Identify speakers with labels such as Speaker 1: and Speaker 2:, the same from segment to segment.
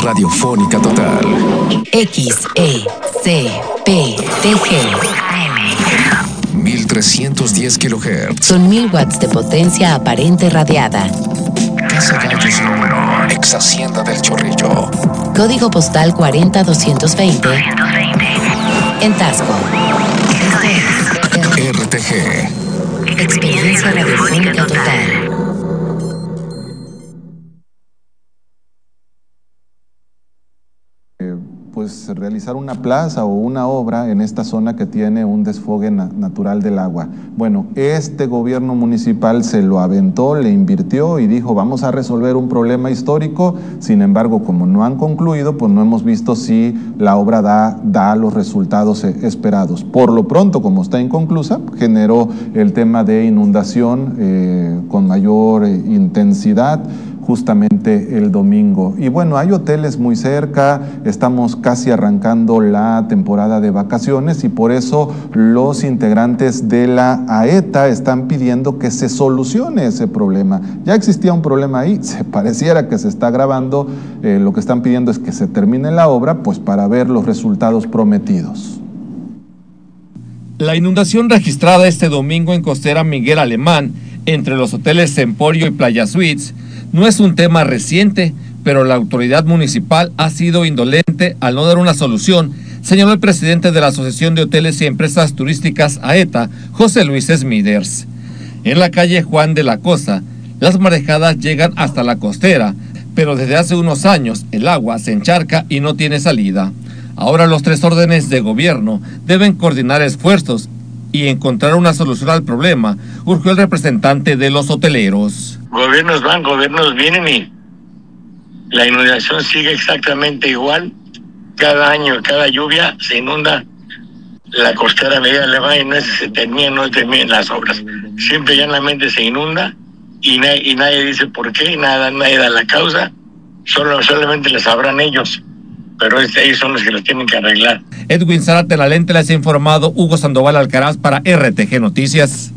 Speaker 1: radiofónica total.
Speaker 2: XECPTG.
Speaker 1: 1310 kHz.
Speaker 2: Son 1000 watts de potencia aparente radiada.
Speaker 1: Casa Gallos número. Ex Hacienda del Chorrillo.
Speaker 2: Código postal 40220. En Tasco.
Speaker 1: RTG.
Speaker 2: Experiencia radiofónica total.
Speaker 3: Pues realizar una plaza o una obra en esta zona que tiene un desfogue natural del agua. Bueno, este gobierno municipal se lo aventó, le invirtió y dijo vamos a resolver un problema histórico. Sin embargo, como no han concluido, pues no hemos visto si la obra da los resultados esperados. Por lo pronto, como está inconclusa, generó el tema de inundación con mayor intensidad justamente el domingo. Y bueno, hay hoteles muy cerca, estamos casi arrancando la temporada de vacaciones y por eso los integrantes de la AETA están pidiendo que se solucione ese problema. Ya existía un problema ahí, se pareciera que se está agravando, lo que están pidiendo es que se termine la obra, pues para ver los resultados prometidos.
Speaker 4: La inundación registrada este domingo en Costera Miguel Alemán, entre los hoteles Emporio y Playa Suites, no es un tema reciente, pero la autoridad municipal ha sido indolente al no dar una solución, señaló el presidente de la Asociación de Hoteles y Empresas Turísticas AETA, José Luis Smithers. En la calle Juan de la Cosa, las marejadas llegan hasta la costera, pero desde hace unos años el agua se encharca y no tiene salida. Ahora los tres órdenes de gobierno deben coordinar esfuerzos y encontrar una solución al problema, urgió el representante de los hoteleros.
Speaker 5: Gobiernos van, gobiernos vienen y la inundación sigue exactamente igual. Cada año, cada lluvia se inunda la costera Miguel Alemán y no se terminan las obras. Simple y llanamente se inunda y nadie dice por qué, nadie da la causa, solamente le sabrán ellos. Pero ellos son los que los tienen que arreglar.
Speaker 4: Edwin Zárate, la lente, les ha informado Hugo Sandoval Alcaraz para RTG Noticias.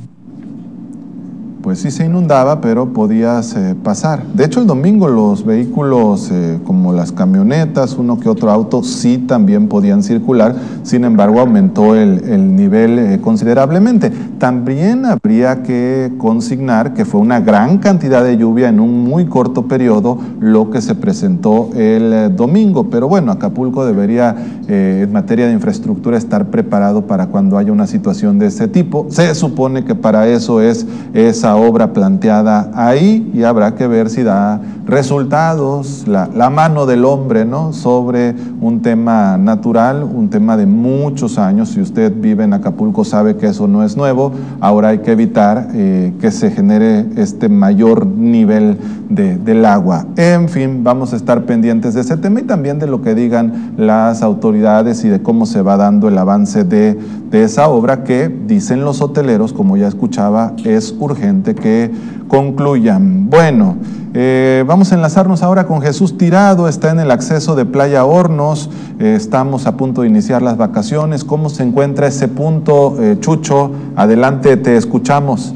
Speaker 3: Pues sí se inundaba, pero podías pasar. De hecho, el domingo los vehículos como las camionetas, uno que otro auto, sí también podían circular. Sin embargo, aumentó el nivel considerablemente. También habría que consignar que fue una gran cantidad de lluvia en un muy corto periodo lo que se presentó el domingo. Pero bueno, Acapulco debería, en materia de infraestructura, estar preparado para cuando haya una situación de ese tipo. Se supone que para eso es esa obra planteada ahí y habrá que ver si da resultados, la mano del hombre, ¿no?, sobre un tema natural, un tema de muchos años. Si usted vive en Acapulco sabe que eso no es nuevo. Ahora hay que evitar que se genere este mayor nivel del agua. En fin, vamos a estar pendientes de ese tema y también de lo que digan las autoridades y de cómo se va dando el avance de esa obra que, dicen los hoteleros, como ya escuchaba, es urgente que concluyan. Bueno, vamos a enlazarnos ahora con Jesús Tirado, está en el acceso de Playa Hornos, estamos a punto de iniciar las vacaciones. ¿Cómo se encuentra ese punto, Chucho? Adelante, te escuchamos.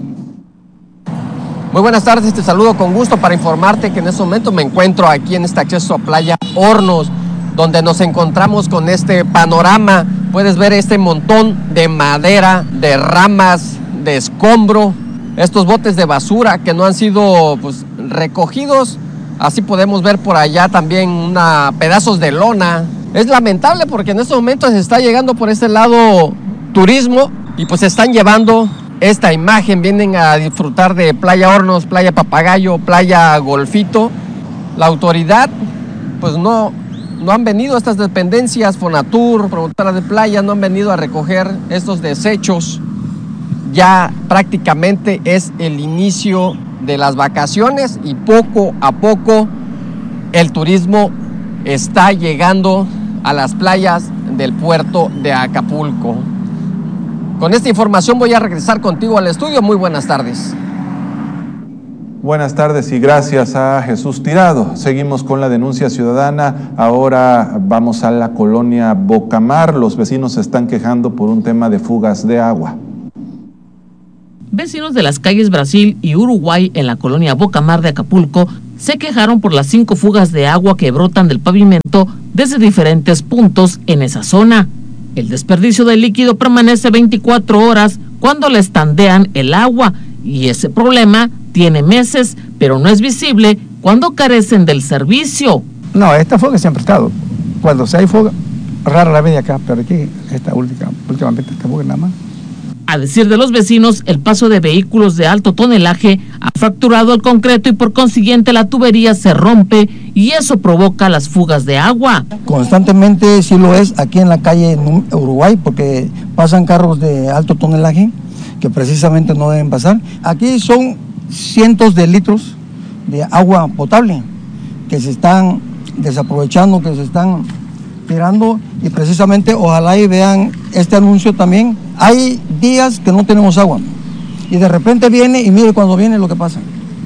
Speaker 6: Muy buenas tardes, te saludo con gusto para informarte que en este momento me encuentro aquí en este acceso a Playa Hornos, donde nos encontramos con este panorama. Puedes ver este montón de madera, de ramas, de escombro, estos botes de basura que no han sido recogidos. Así podemos ver por allá también pedazos de lona. Es lamentable porque en estos momentos se está llegando por este lado turismo y pues se están llevando esta imagen. Vienen a disfrutar de Playa Hornos, Playa Papagayo, Playa Golfito. La autoridad pues no han venido, estas dependencias, Fonatur, promotora de playa, no han venido a recoger estos desechos. Ya prácticamente es el inicio de las vacaciones y poco a poco el turismo está llegando a las playas del puerto de Acapulco. Con esta información voy a regresar contigo al estudio. Muy buenas tardes.
Speaker 3: Buenas tardes y gracias a Jesús Tirado. Seguimos con la denuncia ciudadana. Ahora vamos a la colonia Bocamar. Los vecinos se están quejando por un tema de fugas de agua.
Speaker 7: Vecinos de las calles Brasil y Uruguay en la colonia Bocamar de Acapulco se quejaron por las 5 fugas de agua que brotan del pavimento desde diferentes puntos en esa zona. El desperdicio de líquido permanece 24 horas cuando le estandean el agua y ese problema tiene meses, pero no es visible cuando carecen del servicio.
Speaker 8: No, esta fuga siempre ha estado. Cuando se hay fuga, rara la vez acá, pero aquí últimamente esta fuga nada más.
Speaker 7: A decir de los vecinos, el paso de vehículos de alto tonelaje ha fracturado el concreto y por consiguiente la tubería se rompe y eso provoca las fugas de agua.
Speaker 8: Constantemente sí lo es aquí en la calle Uruguay porque pasan carros de alto tonelaje que precisamente no deben pasar. Aquí son cientos de litros de agua potable que se están desaprovechando, que se están tirando y precisamente ojalá y vean este anuncio también. Hay días que no tenemos agua y de repente viene y mire cuando viene lo que pasa.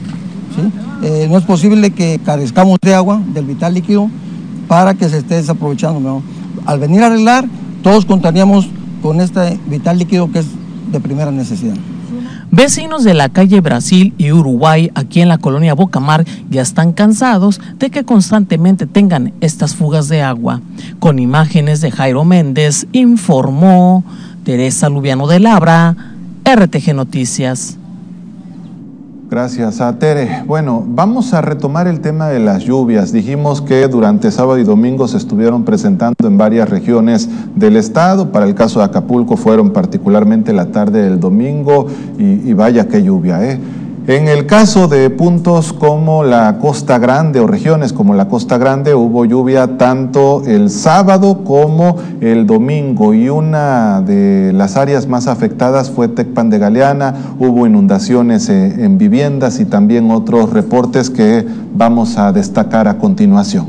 Speaker 8: ¿Sí? No es posible que carezcamos de agua, del vital líquido, para que se esté desaprovechando. ¿No? Al venir a arreglar, todos contaríamos con este vital líquido que es de primera necesidad.
Speaker 7: Vecinos de la calle Brasil y Uruguay, aquí en la colonia Bocamar, ya están cansados de que constantemente tengan estas fugas de agua. Con imágenes de Jairo Méndez, informó Teresa Lubiano de Labra, RTG Noticias.
Speaker 3: Gracias a Tere. Bueno, vamos a retomar el tema de las lluvias. Dijimos que durante sábado y domingo se estuvieron presentando en varias regiones del estado. Para el caso de Acapulco fueron particularmente la tarde del domingo y vaya qué lluvia, ¿eh? En el caso de puntos como la Costa Grande o regiones como la Costa Grande hubo lluvia tanto el sábado como el domingo y una de las áreas más afectadas fue Tecpan de Galeana, hubo inundaciones en viviendas y también otros reportes que vamos a destacar a continuación.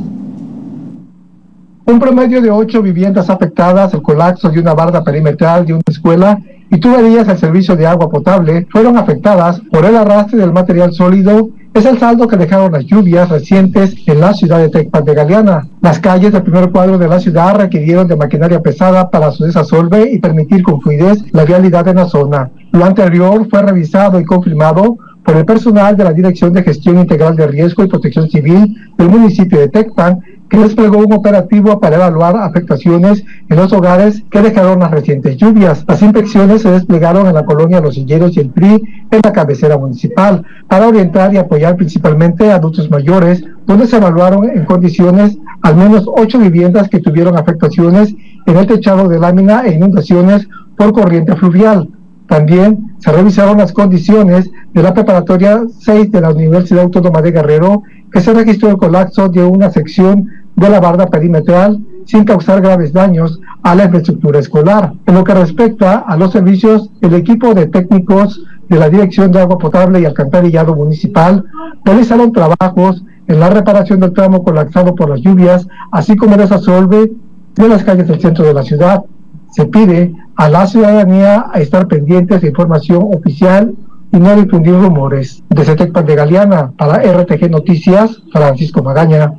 Speaker 9: Un promedio de 8 viviendas afectadas, el colapso de una barda perimetral de una escuela y tuberías del servicio de agua potable fueron afectadas por el arrastre del material sólido. Es el saldo que dejaron las lluvias recientes en la ciudad de Tecpan de Galeana. Las calles del primer cuadro de la ciudad requirieron de maquinaria pesada para su desasolve y permitir con fluidez la vialidad en la zona. Lo anterior fue revisado y confirmado por el personal de la Dirección de Gestión Integral de Riesgo y Protección Civil del municipio de Tecpan, que desplegó un operativo para evaluar afectaciones en los hogares que dejaron las recientes lluvias. Las inspecciones se desplegaron en la colonia Los Hilleros y el PRI, en la cabecera municipal, para orientar y apoyar principalmente a adultos mayores, donde se evaluaron en condiciones al menos 8 viviendas que tuvieron afectaciones en el techado de lámina e inundaciones por corriente fluvial. También se revisaron las condiciones de la preparatoria 6 de la Universidad Autónoma de Guerrero, que se registró el colapso de una sección de la barda perimetral sin causar graves daños a la infraestructura escolar. En lo que respecta a los servicios, el equipo de técnicos de la Dirección de Agua Potable y Alcantarillado Municipal realizaron trabajos en la reparación del tramo colapsado por las lluvias, así como el desasolve de las calles del centro de la ciudad. Se pide a la ciudadanía a estar pendientes de información oficial y no difundir rumores. Desde Tecpan de Galeana, para RTG Noticias, Francisco Magaña.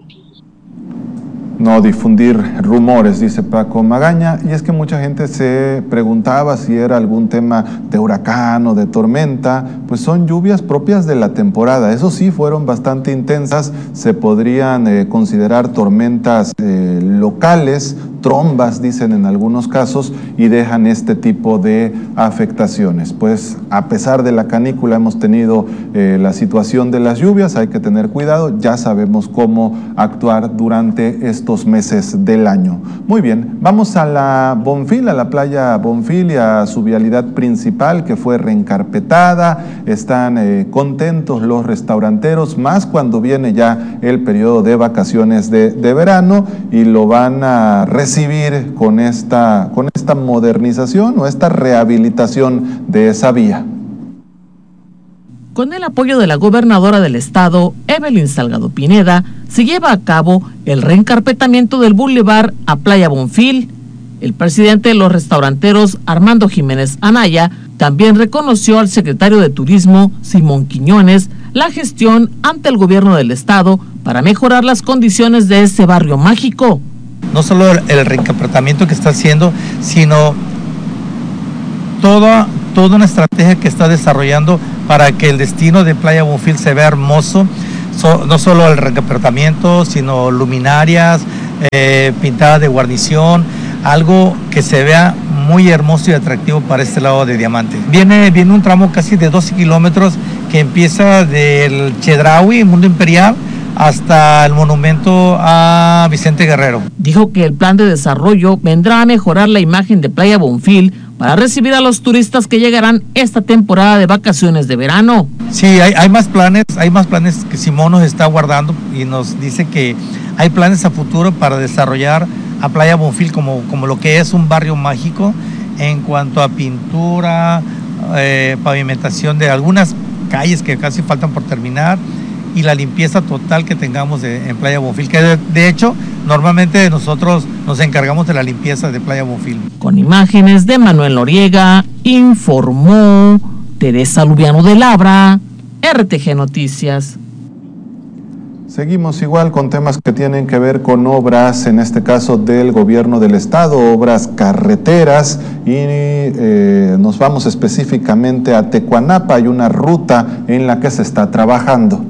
Speaker 3: No difundir rumores, dice Paco Magaña, y es que mucha gente se preguntaba si era algún tema de huracán o de tormenta. Pues son lluvias propias de la temporada, eso sí fueron bastante intensas, se podrían considerar tormentas locales, trombas dicen en algunos casos, y dejan este tipo de afectaciones. Pues a pesar de la canícula hemos tenido la situación de las lluvias, hay que tener cuidado, ya sabemos cómo actuar durante estos meses del año. Muy bien, vamos a la Bonfil, a la playa Bonfil y a su vialidad principal que fue reencarpetada. Están contentos los restauranteros, más cuando viene ya el periodo de vacaciones de verano, y lo van a recibir con esta modernización o esta rehabilitación de esa vía.
Speaker 7: Con el apoyo de la gobernadora del estado, Evelyn Salgado Pineda, se lleva a cabo el reencarpetamiento del bulevar a Playa Bonfil. El presidente de los restauranteros, Armando Jiménez Anaya, también reconoció al secretario de Turismo, Simón Quiñones, la gestión ante el gobierno del estado para mejorar las condiciones de este barrio mágico.
Speaker 10: No solo el reencarpetamiento que está haciendo, sino toda una estrategia que está desarrollando para que el destino de Playa Bonfil se vea hermoso. no solo el reencarpetamiento, sino luminarias, pintadas de guarnición, algo que se vea muy hermoso y atractivo para este lado de Diamante. Viene un tramo casi de 12 kilómetros que empieza del Chedraui, Mundo Imperial, hasta el monumento a Vicente Guerrero.
Speaker 7: Dijo que el plan de desarrollo vendrá a mejorar la imagen de Playa Bonfil para recibir a los turistas que llegarán esta temporada de vacaciones de verano.
Speaker 10: Sí, hay más planes que Simón nos está guardando y nos dice que hay planes a futuro para desarrollar a Playa Bonfil como lo que es un barrio mágico en cuanto a pintura, pavimentación de algunas calles que casi faltan por terminar y la limpieza total que tengamos en Playa Bonfil, que de hecho normalmente nosotros nos encargamos de la limpieza de Playa Bonfil.
Speaker 7: Con imágenes de Manuel Noriega, informó Teresa Lubiano de Labra, RTG Noticias.
Speaker 3: Seguimos igual con temas que tienen que ver con obras, en este caso del gobierno del estado, obras carreteras, y nos vamos específicamente a Tecuanapa. Hay una ruta en la que se está trabajando.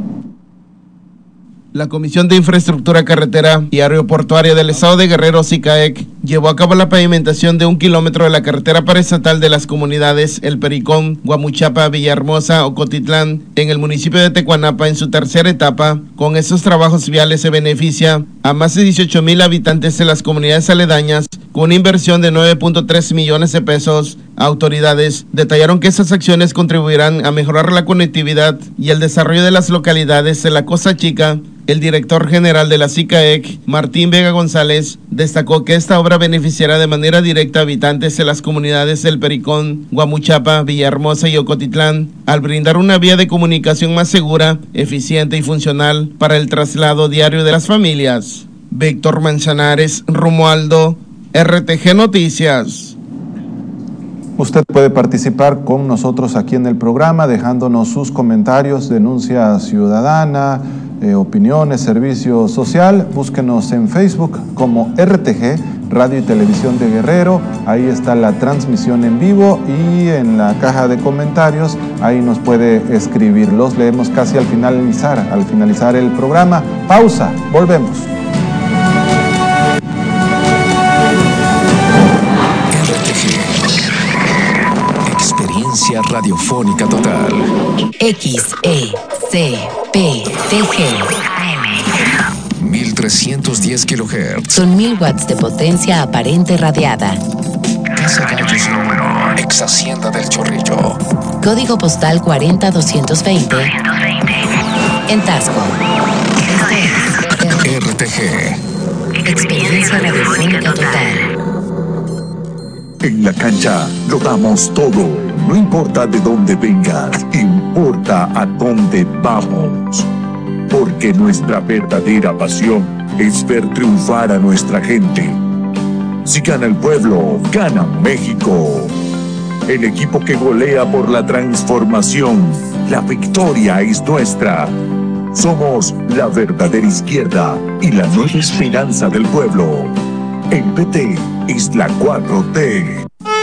Speaker 11: La Comisión de Infraestructura Carretera y Aeroportuaria del Estado de Guerrero, SICAEC, llevó a cabo la pavimentación de 1 kilómetro de la carretera paraestatal de las comunidades El Pericón, Guamuchapa, Villahermosa, Ocotitlán, en el municipio de Tecuanapa en su tercera etapa. Con estos trabajos viales se beneficia a más de 18,000 habitantes de las comunidades aledañas, con una inversión de 9.3 millones de pesos. Autoridades detallaron que estas acciones contribuirán a mejorar la conectividad y el desarrollo de las localidades de la Costa Chica. El director general de la SICAEC, Martín Vega González, destacó que esta obra beneficiará de manera directa a habitantes de las comunidades del Pericón, Guamuchapa, Villahermosa y Ocotitlán, al brindar una vía de comunicación más segura, eficiente y funcional para el traslado diario de las familias. Víctor Manzanares, Romualdo, RTG Noticias.
Speaker 3: Usted puede participar con nosotros aquí en el programa dejándonos sus comentarios, denuncia ciudadana, opiniones, servicio social. Búsquenos en Facebook como RTG, Radio y Televisión de Guerrero. Ahí está la transmisión en vivo y en la caja de comentarios ahí nos puede escribir. Los leemos casi al finalizar el programa. Pausa, volvemos.
Speaker 1: Experiencia radiofónica total.
Speaker 2: XECPTG.
Speaker 1: 1310 kHz.
Speaker 2: Son 1000 watts de potencia aparente radiada.
Speaker 1: Casa Gallos número. Ex Hacienda del Chorrillo.
Speaker 2: Código postal 40220. En Tasco.
Speaker 1: RTG.
Speaker 2: Experiencia radiofónica total.
Speaker 12: En la cancha lo damos todo. No importa de dónde vengas, importa a dónde vamos. Porque nuestra verdadera pasión es ver triunfar a nuestra gente. Si gana el pueblo, gana México. El equipo que golea por la transformación. La victoria es nuestra. Somos la verdadera izquierda y la nueva esperanza del pueblo. El PT es la 4T.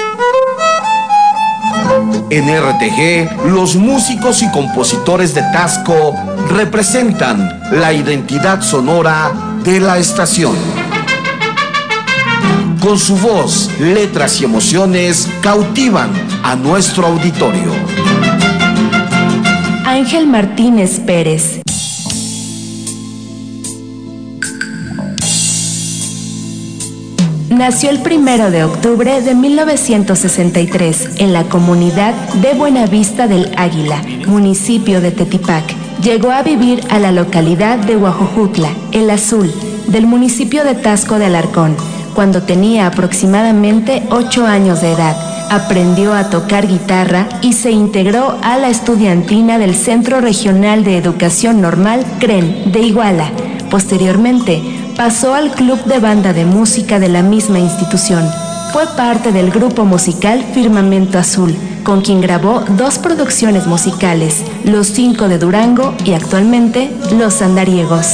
Speaker 13: En RTG, los músicos y compositores de Tasco representan la identidad sonora de la estación. Con su voz, letras y emociones cautivan a nuestro auditorio.
Speaker 14: Ángel Martínez Pérez. Nació el 1 de octubre de 1963 en la comunidad de Buenavista del Águila, municipio de Tetipac. Llegó a vivir a la localidad de Huajojutla, El Azul, del municipio de Tasco de Alarcón, cuando tenía aproximadamente 8 años de edad. Aprendió a tocar guitarra y se integró a la estudiantina del Centro Regional de Educación Normal, CREN, de Iguala. Posteriormente, pasó al Club de Banda de Música de la misma institución. Fue parte del grupo musical Firmamento Azul, con quien grabó 2 producciones musicales, Los 5 de Durango y actualmente Los Andariegos.